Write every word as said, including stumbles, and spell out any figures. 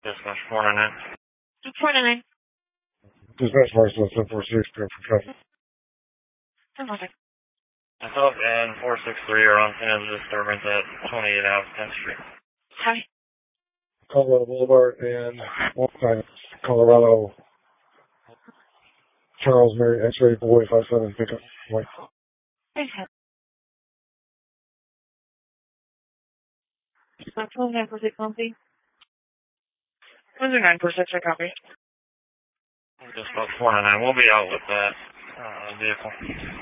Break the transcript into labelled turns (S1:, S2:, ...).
S1: Dispatch four nine nine.
S2: four nine nine.
S3: Dispatch Marshall seven four six, go for traffic.
S2: seven four six.
S1: Myself and four six three are on scene of the disturbance at twenty-eight Ave tenth Street.
S2: Hi.
S3: Colorado Boulevard and one time Colorado Charles Mary X-ray boy five seven pickup. White.
S2: Okay. twelve nine four six, one, please. nine four six, I copy.
S1: Dispatch four nine nine. We'll be out with that uh, vehicle.